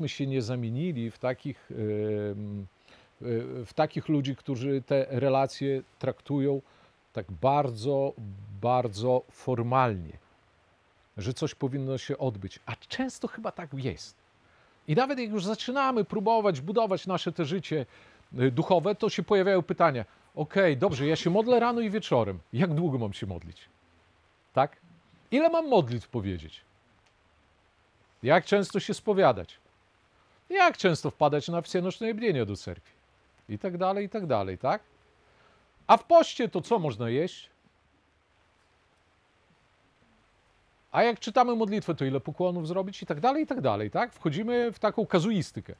żebyśmy się nie zamienili w takich ludzi, którzy te relacje traktują tak bardzo, bardzo formalnie, że coś powinno się odbyć. A często chyba tak jest. I nawet jak już zaczynamy próbować budować nasze te życie duchowe, to się pojawiają pytania. Okej, dobrze, ja się modlę rano i wieczorem. Jak długo mam się modlić? Tak? Ile mam modlitw powiedzieć? Jak często się spowiadać? Jak często wpadać na wsienoczne bdienie do cerkwi? I tak dalej, tak? A w poście to co można jeść? A jak czytamy modlitwę, to ile pokłonów zrobić? I tak dalej, tak? Wchodzimy w taką kazuistykę.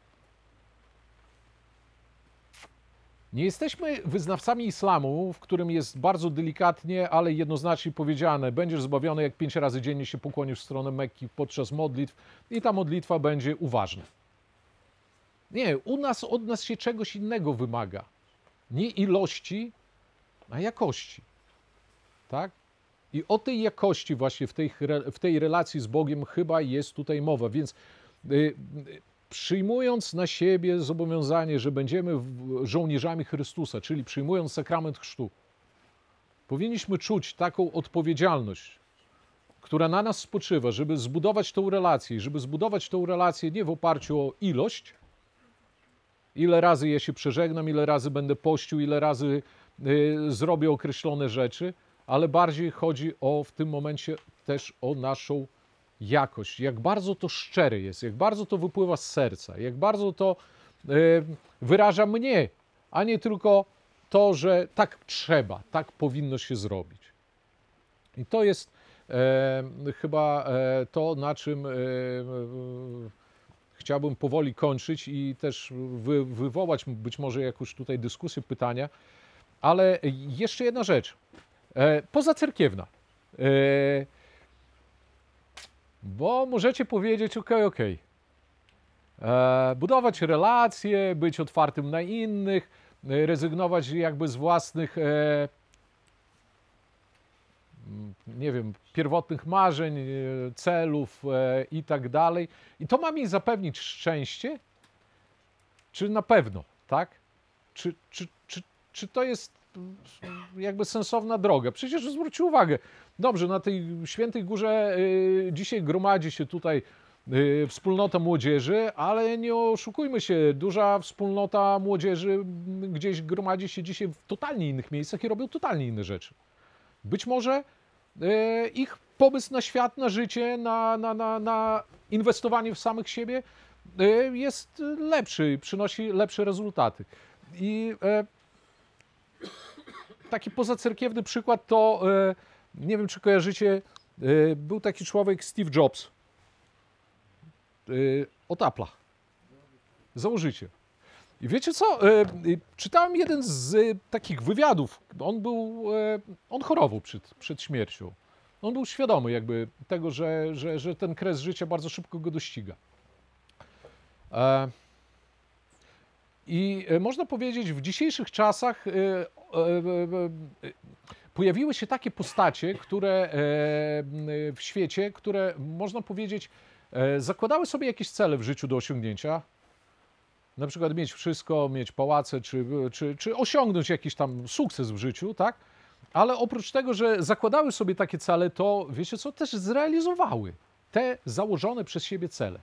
Nie jesteśmy wyznawcami islamu, w którym jest bardzo delikatnie, ale jednoznacznie powiedziane, będziesz zbawiony, jak 5 razy dziennie się pokłonisz w stronę Mekki podczas modlitw i ta modlitwa będzie uważna. Nie, od nas się czegoś innego wymaga. Nie ilości, a jakości. Tak? I o tej jakości właśnie w tej relacji z Bogiem chyba jest tutaj mowa. Więc przyjmując na siebie zobowiązanie, że będziemy żołnierzami Chrystusa, czyli przyjmując sakrament chrztu, powinniśmy czuć taką odpowiedzialność, która na nas spoczywa, żeby zbudować tą relację. Żeby zbudować tą relację nie w oparciu o ilość, ile razy ja się przeżegnam, ile razy będę pościł, ile razy zrobię określone rzeczy, ale bardziej chodzi w tym momencie też o naszą jakość. Jak bardzo to szczere jest, jak bardzo to wypływa z serca, jak bardzo to wyraża mnie, a nie tylko to, że tak trzeba, tak powinno się zrobić. I to jest chyba to, na czym chciałbym powoli kończyć i też wywołać być może jakąś tutaj dyskusję, pytania. Ale jeszcze jedna rzecz, pozacerkiewna. Bo możecie powiedzieć, okej. Budować relacje, być otwartym na innych, rezygnować jakby z własnych, nie wiem, pierwotnych marzeń, celów i tak dalej. I to ma mi zapewnić szczęście? Czy na pewno, tak? Czy to jest jakby sensowna droga? Przecież zwróćcie uwagę, dobrze, na tej Świętej Górze dzisiaj gromadzi się tutaj wspólnota młodzieży, ale nie oszukujmy się, duża wspólnota młodzieży gdzieś gromadzi się dzisiaj w totalnie innych miejscach i robią totalnie inne rzeczy. Być może ich pomysł na świat, na życie, na inwestowanie w samych siebie jest lepszy, przynosi lepsze rezultaty. I taki pozacerkiewny przykład to, nie wiem czy kojarzycie, był taki człowiek Steve Jobs od Apple'a, założyciel. I wiecie co, czytałem jeden z takich wywiadów, on chorował przed śmiercią. On był świadomy jakby tego, że ten kres życia bardzo szybko go dościga. I można powiedzieć, w dzisiejszych czasach pojawiły się takie postacie, które w świecie, które można powiedzieć zakładały sobie jakieś cele w życiu do osiągnięcia. Na przykład mieć wszystko, mieć pałace, czy osiągnąć jakiś tam sukces w życiu, tak? Ale oprócz tego, że zakładały sobie takie cele, to wiecie co, też zrealizowały te założone przez siebie cele.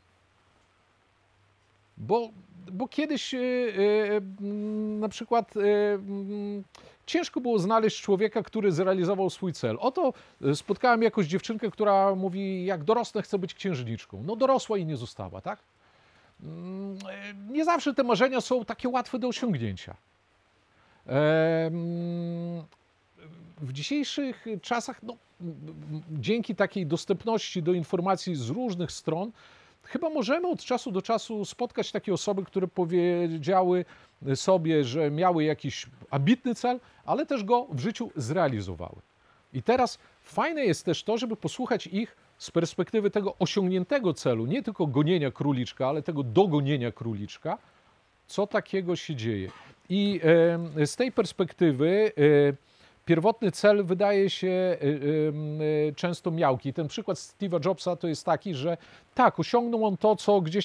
Bo kiedyś na przykład ciężko było znaleźć człowieka, który zrealizował swój cel. Oto spotkałem jakąś dziewczynkę, która mówi, jak dorosnę, chcę być księżniczką. No dorosła i nie została, tak? Nie zawsze te marzenia są takie łatwe do osiągnięcia. W dzisiejszych czasach, no, dzięki takiej dostępności do informacji z różnych stron, chyba możemy od czasu do czasu spotkać takie osoby, które powiedziały sobie, że miały jakiś ambitny cel, ale też go w życiu zrealizowały. I teraz fajne jest też to, żeby posłuchać ich z perspektywy tego osiągniętego celu, nie tylko gonienia króliczka, ale tego dogonienia króliczka, co takiego się dzieje. I z tej perspektywy pierwotny cel wydaje się często miałki. Ten przykład Steve'a Jobsa to jest taki, że tak, osiągnął on to, co gdzieś